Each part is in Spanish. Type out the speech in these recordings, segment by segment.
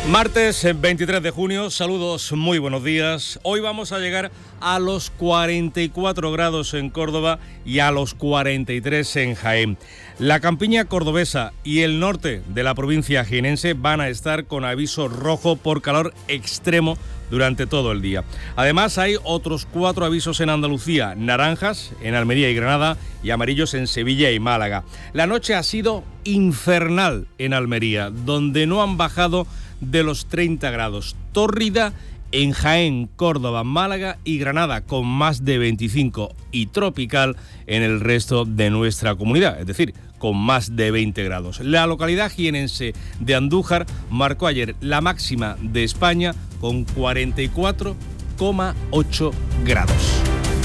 Martes 23 de junio, saludos, muy buenos días. Hoy vamos a llegar a los 44 grados en Córdoba y a los 43 en Jaén. La campiña cordobesa y el norte de la provincia jienense van a estar con aviso rojo por calor extremo durante todo el día. Además, hay otros 4 avisos en Andalucía, naranjas en Almería y Granada y amarillos en Sevilla y Málaga. La noche ha sido infernal en Almería, donde no han bajado de los 30 grados. Tórrida en Jaén, Córdoba, Málaga y Granada, con más de 25, y tropical en el resto de nuestra comunidad, es decir, con más de 20 grados. La localidad jienense de Andújar marcó ayer la máxima de España con 44,8 grados.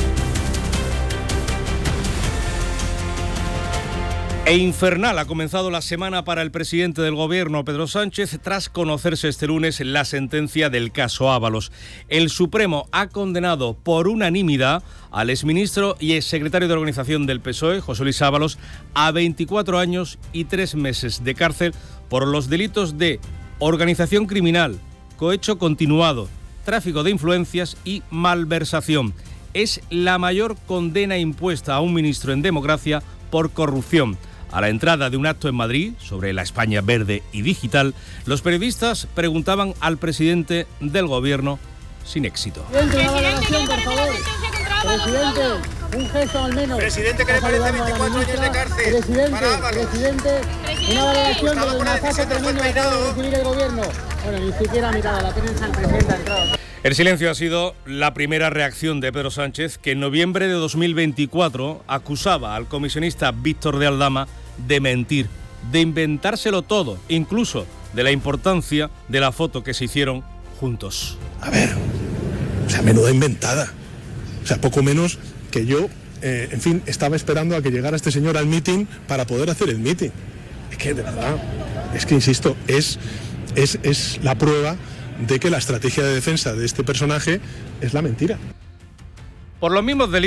E infernal ha comenzado la semana para el presidente del Gobierno, Pedro Sánchez, tras conocerse este lunes la sentencia del caso Ábalos. El Supremo ha condenado por unanimidad al exministro y exsecretario de Organización del PSOE, José Luis Ábalos, a 24 años y 3 meses de cárcel por los delitos de organización criminal, cohecho continuado, tráfico de influencias y malversación. Es la mayor condena impuesta a un ministro en democracia por corrupción. A la entrada de un acto en Madrid sobre la España verde y digital, los periodistas preguntaban al presidente del Gobierno sin éxito. Presidente, por favor. Presidente, un gesto al menos. Presidente, ¿qué le parece 24 años de cárcel? Presidente, una valoración del masaje tremendo que acaba de recibir el Gobierno. Bueno, ni siquiera mirada, la prensa, el presidente ha entrado. El silencio ha sido la primera reacción de Pedro Sánchez, que en noviembre de 2024 acusaba al comisionista Víctor de Aldama de mentir, de inventárselo todo, incluso de la importancia de la foto que se hicieron juntos. A ver, o sea, menuda inventada. O sea, poco menos que yo, en fin, estaba esperando a que llegara este señor al mitin para poder hacer el mitin. Es que, de verdad, es que, insisto, es la prueba de que la estrategia de defensa de este personaje es la mentira. Por los mismos delitos